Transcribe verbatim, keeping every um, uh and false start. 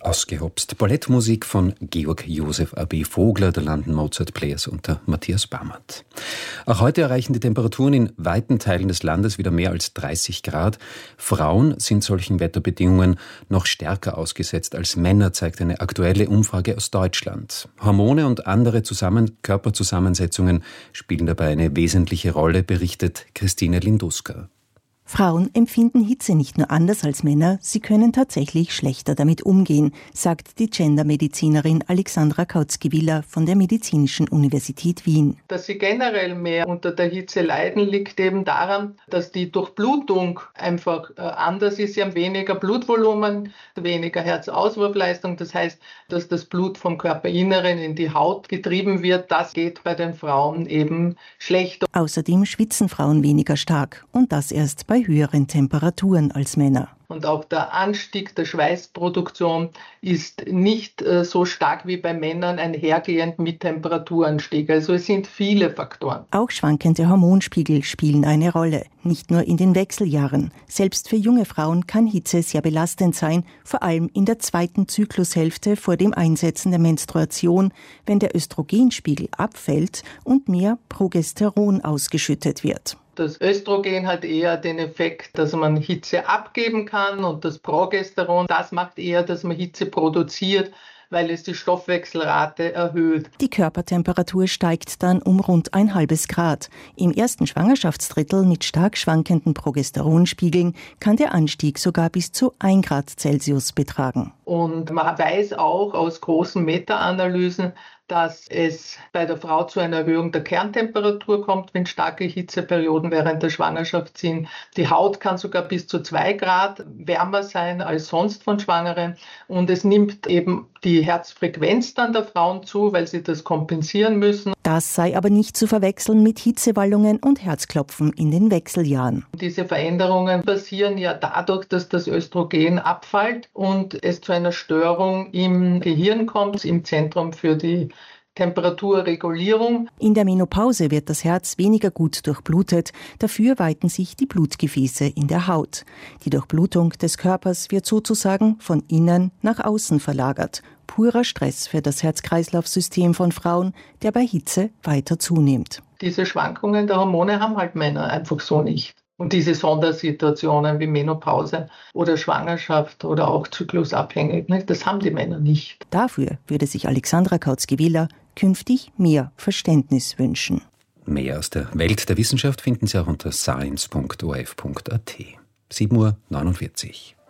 Ausgehopst. Ballettmusik von Georg Josef A B Vogler, der London Mozart Players unter Matthias Bamert. Auch heute erreichen die Temperaturen in weiten Teilen des Landes wieder mehr als dreißig Grad. Frauen sind solchen Wetterbedingungen noch stärker ausgesetzt als Männer, zeigt eine aktuelle Umfrage aus Deutschland. Hormone und andere Zusammen- Körperzusammensetzungen spielen dabei eine wesentliche Rolle, berichtet Christine Linduska. Frauen empfinden Hitze nicht nur anders als Männer, sie können tatsächlich schlechter damit umgehen, sagt die Gendermedizinerin Alexandra Kautzki-Willer von der Medizinischen Universität Wien. Dass sie generell mehr unter der Hitze leiden, liegt eben daran, dass die Durchblutung einfach anders ist. Sie haben weniger Blutvolumen, weniger Herzauswurfleistung. Das heißt, dass das Blut vom Körperinneren in die Haut getrieben wird. Das geht bei den Frauen eben schlechter. Außerdem schwitzen Frauen weniger stark und das erst bei bei höheren Temperaturen als Männer. Und auch der Anstieg der Schweißproduktion ist nicht äh, so stark wie bei Männern einhergehend mit Temperaturanstieg. Also es sind viele Faktoren. Auch schwankende Hormonspiegel spielen eine Rolle, nicht nur in den Wechseljahren. Selbst für junge Frauen kann Hitze sehr belastend sein, vor allem in der zweiten Zyklushälfte vor dem Einsetzen der Menstruation, wenn der Östrogenspiegel abfällt und mehr Progesteron ausgeschüttet wird. Das Östrogen hat eher den Effekt, dass man Hitze abgeben kann, und das Progesteron, das macht eher, dass man Hitze produziert, weil es die Stoffwechselrate erhöht. Die Körpertemperatur steigt dann um rund ein halbes Grad. Im ersten Schwangerschaftsdrittel mit stark schwankenden Progesteronspiegeln kann der Anstieg sogar bis zu ein Grad Celsius betragen. Und man weiß auch aus großen Meta-Analysen, dass es bei der Frau zu einer Erhöhung der Kerntemperatur kommt, wenn starke Hitzeperioden während der Schwangerschaft sind. Die Haut kann sogar bis zu zwei Grad wärmer sein als sonst von Schwangeren. Und es nimmt eben die Herzfrequenz dann der Frauen zu, weil sie das kompensieren müssen. Das sei aber nicht zu verwechseln mit Hitzewallungen und Herzklopfen in den Wechseljahren. Diese Veränderungen passieren ja dadurch, dass das Östrogen abfällt und es zu einer Störung im Gehirn kommt, im Zentrum für die Temperaturregulierung. In der Menopause wird das Herz weniger gut durchblutet, dafür weiten sich die Blutgefäße in der Haut. Die Durchblutung des Körpers wird sozusagen von innen nach außen verlagert. Purer Stress für das Herz-Kreislauf-System von Frauen, der bei Hitze weiter zunimmt. Diese Schwankungen der Hormone haben halt Männer einfach so nicht. Und diese Sondersituationen wie Menopause oder Schwangerschaft oder auch zyklusabhängig, das haben die Männer nicht. Dafür würde sich Alexandra Kautzki-Willer künftig mehr Verständnis wünschen. Mehr aus der Welt der Wissenschaft finden Sie auch unter science punkt o r f punkt a t. sieben Uhr neunundvierzig.